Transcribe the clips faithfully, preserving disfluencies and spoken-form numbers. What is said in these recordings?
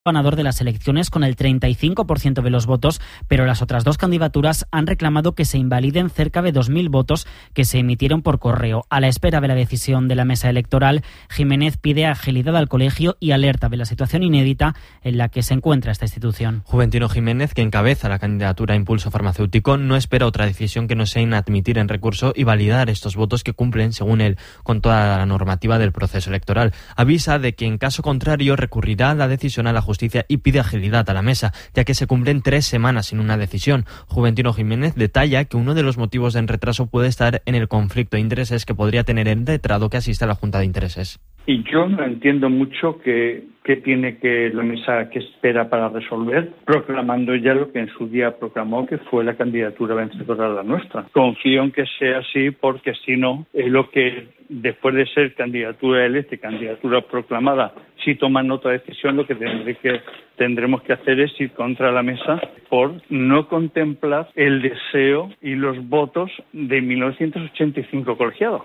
ganador de las elecciones con el treinta y cinco por ciento de los votos, pero las otras dos candidaturas han reclamado que se invaliden cerca de dos mil votos que se emitieron por correo. A la espera de la decisión de la mesa electoral, Jiménez pide agilidad al colegio y alerta de la situación inédita en la que se encuentra esta institución. Juventino Jiménez, que encabeza la candidatura a Impulso Farmacéutico, no espera otra decisión que no sea inadmitir en recurso y validar estos votos que cumplen, según él, con toda la normativa del proceso electoral. Avisa de que en caso contrario recurrirá la decisión a la justicia Justicia y pide agilidad a la mesa, ya que se cumplen tres semanas sin una decisión. Juventino Jiménez detalla que uno de los motivos del retraso puede estar en el conflicto de intereses que podría tener el letrado que asiste a la Junta de Intereses. Y yo no entiendo mucho qué que tiene que la mesa que espera para resolver, proclamando ya lo que en su día proclamó, que fue la candidatura vencedora de la nuestra. Confío en que sea así, porque si no, es lo que después de ser candidatura electa y candidatura proclamada, si toman otra decisión, lo que, tendré que tendremos que hacer es ir contra la mesa por no contemplar el deseo y los votos de mil novecientos ochenta y cinco colegiados.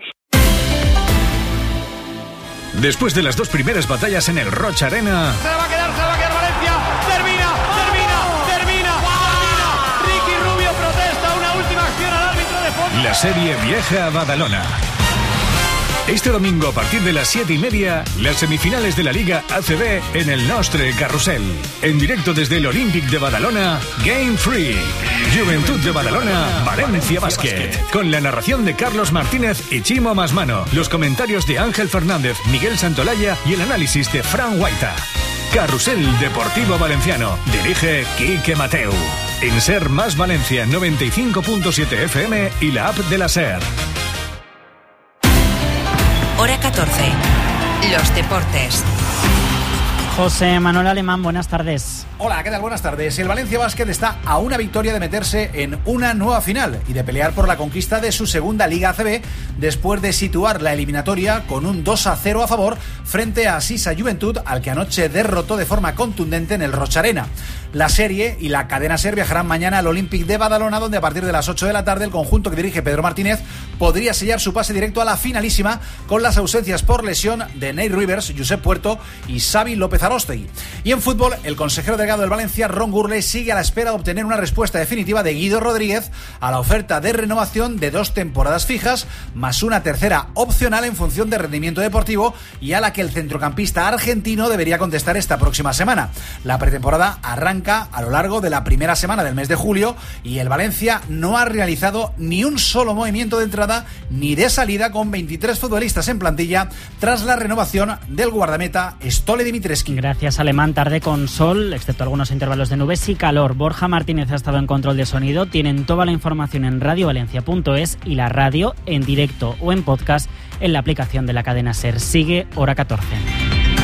Después de las dos primeras batallas en el Rocha Arena... Se la va a quedar, se la va a quedar Valencia. Termina, termina, termina, termina. Ricky Rubio protesta, una última acción al árbitro de fondo. La serie Vieja a Badalona. Este domingo a partir de las siete y media, las semifinales de la Liga A C B en el Nostre Carrusel. En directo desde el Olímpic de Badalona, Game Free. Juventud de Badalona, Valencia Basket. Con la narración de Carlos Martínez y Chimo Masmano. Los comentarios de Ángel Fernández, Miguel Santolaya y el análisis de Fran Guaita. Carrusel Deportivo Valenciano. Dirige Quique Mateu. En Ser Más Valencia noventa y cinco punto siete F M y la app de la Ser. Hora catorce. Los deportes. José Manuel Alemán, buenas tardes. Hola, ¿qué tal? Buenas tardes. El Valencia Basket está a una victoria de meterse en una nueva final y de pelear por la conquista de su segunda Liga A C B después de situar la eliminatoria con un dos a cero a favor frente a Sisa Juventud, al que anoche derrotó de forma contundente en el Rocha Arena. La serie y la cadena Ser viajarán mañana al Olímpic de Badalona, donde a partir de las ocho de la tarde el conjunto que dirige Pedro Martínez podría sellar su pase directo a la finalísima con las ausencias por lesión de Nate Rivers, Josep Puerto y Xavi López Arostegui. Y en fútbol, el consejero delegado del Valencia, Ron Gurley, sigue a la espera de obtener una respuesta definitiva de Guido Rodríguez a la oferta de renovación de dos temporadas fijas, más una tercera opcional en función de rendimiento deportivo, y a la que el centrocampista argentino debería contestar esta próxima semana. La pretemporada arranca a lo largo de la primera semana del mes de julio y el Valencia no ha realizado ni un solo movimiento de entrada ni de salida, con veintitrés futbolistas en plantilla tras la renovación del guardameta Stole Dimitrescu. Gracias, Alemán. Tarde con sol, excepto algunos intervalos de nubes y calor. Borja Martínez ha estado en control de sonido. Tienen toda la información en radio valencia punto es y la radio en directo o en podcast en la aplicación de la cadena Ser. Sigue Hora catorce.